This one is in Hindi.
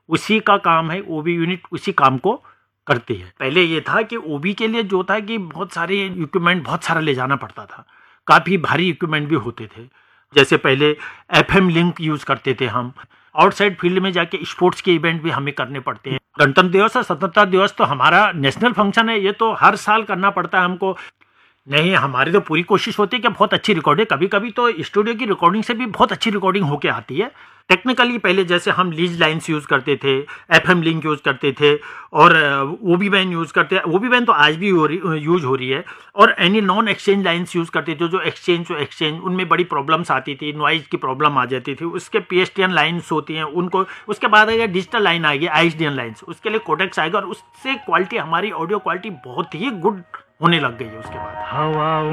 उसी का काम है, ओबी यूनिट उसी काम को करती है। पहले ये था कि ओबी के लिए जो था कि बहुत सारे इक्विपमेंट बहुत सारा ले जाना पड़ता था, काफ़ी भारी इक्विपमेंट भी होते थे। जैसे पहले एफएम लिंक यूज़ करते थे हम, आउटसाइड फील्ड में जाके स्पोर्ट्स के इवेंट भी हमें करने पड़ते हैं। गणतंत्र दिवस और स्वतंत्रता दिवस तो हमारा नेशनल फंक्शन है, ये तो हर साल करना पड़ता है हमको। नहीं, हमारी तो पूरी कोशिश होती है कि बहुत अच्छी रिकॉर्डिंग, कभी कभी तो स्टूडियो की रिकॉर्डिंग से भी बहुत अच्छी रिकॉर्डिंग होके आती है। टेक्निकली पहले जैसे हम लीज लाइन्स यूज़ करते थे, एफएम लिंक यूज़ करते थे और ओबी बैन यूज़ करते हैं। ओबी बैन तो आज भी यूज हो रही है। और any non exchange lines use करते थे, जो एक्सचेंज उनमें बड़ी प्रॉब्लम्स आती थी, नॉइज़ की प्रॉब्लम आ जाती थी। उसके पीएसटीएन लाइन्स होती हैं उनको, उसके बाद अगर डिजिटल लाइन आएगी आईएसडीएन लाइन्स, उसके लिए कोडेक्स आएगा और उससे क्वालिटी, हमारी ऑडियो क्वालिटी बहुत ही गुड होने लग गई है उसके बाद।